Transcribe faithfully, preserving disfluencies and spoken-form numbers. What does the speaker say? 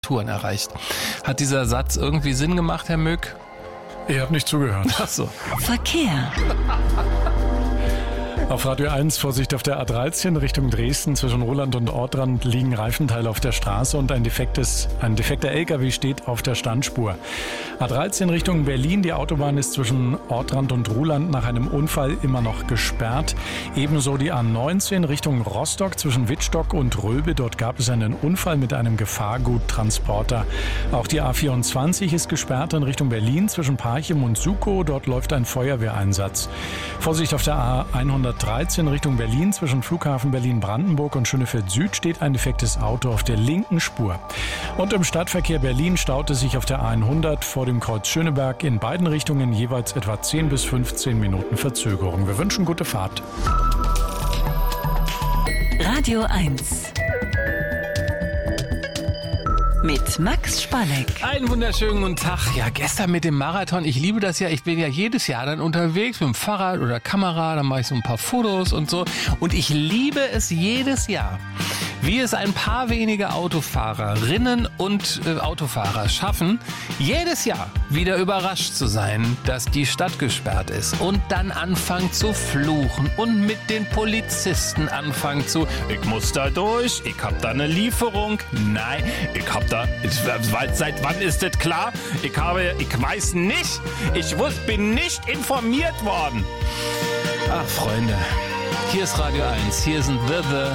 Touren erreicht. Hat dieser Satz irgendwie Sinn gemacht, Herr Mück? Ihr habt nicht zugehört. Ach so. Verkehr. Auf Radio eins, Vorsicht auf der A dreizehn Richtung Dresden. Zwischen Roland und Ortrand liegen Reifenteile auf der Straße und ein, defektes, ein defekter L K W steht auf der Standspur. A dreizehn Richtung Berlin. Die Autobahn ist zwischen Ortrand und Ruhland nach einem Unfall immer noch gesperrt. Ebenso die A neunzehn Richtung Rostock zwischen Wittstock und Röbe. Dort gab es einen Unfall mit einem Gefahrguttransporter. Auch die A vierundzwanzig ist gesperrt in Richtung Berlin zwischen Parchim und Sukow. Dort läuft ein Feuerwehreinsatz. Vorsicht auf der A hundertdreizehn Richtung Berlin. Zwischen Flughafen Berlin-Brandenburg und Schönefeld Süd steht ein defektes Auto auf der linken Spur. Und im Stadtverkehr Berlin staut es sich auf der A hundert vor dem Kreuz Schöneberg in beiden Richtungen jeweils etwa zehn bis fünfzehn Minuten Verzögerung. Wir wünschen gute Fahrt. Radio eins. Mit Max Spalleck. Einen wunderschönen guten Tag. Ja, gestern mit dem Marathon. Ich liebe das ja. Ich bin ja jedes Jahr dann unterwegs mit dem Fahrrad oder Kamera. Dann mache ich so ein paar Fotos und so. Und ich liebe es jedes Jahr, wie es ein paar wenige Autofahrerinnen und äh, Autofahrer schaffen, jedes Jahr wieder überrascht zu sein, dass die Stadt gesperrt ist und dann anfangen zu fluchen und mit den Polizisten anfangen zu, ich muss da durch, ich hab da eine Lieferung, nein, ich hab da, ich, seit wann ist das klar? Ich habe, ich weiß nicht, ich wus, bin nicht informiert worden. Ach, Freunde, hier ist Radio eins, hier sind The The.